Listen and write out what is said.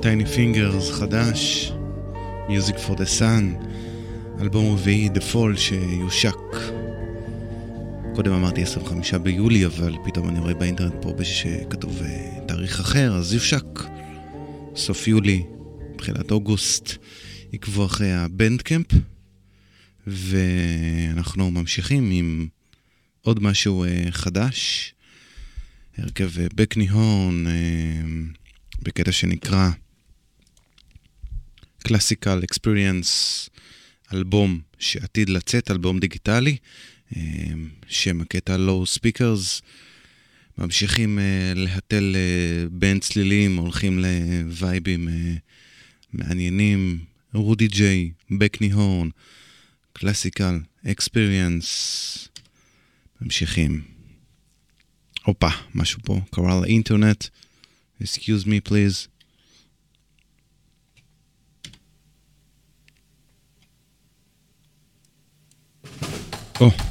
טייני פינגרס חדש, Music for the Sun, אלבום רביעי The Fall שיושק. קודם אמרתי 25 ביולי, אבל פתאום אני רואה באינטרנט פה שכתוב תאריך אחר, אז יושק סוף יולי, תחילת אוגוסט. עקבו אחרי הבנדקמפ, ואנחנו ממשיכים עם עוד משהו חדש, הרכב בקני הורן, בקטע שנקרא Classical Experience, אלבום שעתיד לצאת, אלבום דיגיטלי, שם הקטע Low Speakers. ממשיכים להתל בין צלילים, הולכים לווייבים מעניינים, רודי ג'יי, בקני הורן, Classical Experience. ממשיכים. הופה, משהו פה, קרא לאינטרנט. Excuse me please. Oh.